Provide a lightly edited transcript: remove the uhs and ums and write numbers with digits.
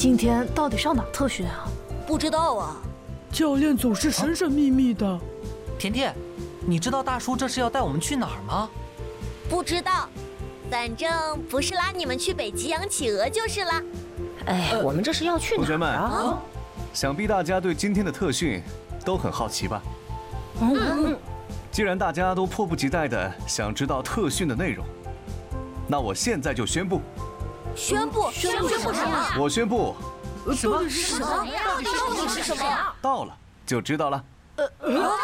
今天到底上哪特训啊？ 不知道啊。 教练总是神神秘秘的。 甜甜，你知道大叔这是要带我们去哪儿吗？ 不知道，反正不是拉你们去北极养企鹅就是了。 哎，我们这是要去哪儿啊？ 同学们，想必大家对今天的特训都很好奇吧？既然大家都迫不及待的想知道特训的内容，那我现在就宣布。 宣布什么？ 我宣布， 什么？ 什么？到底是什么呀？ 到了就知道了。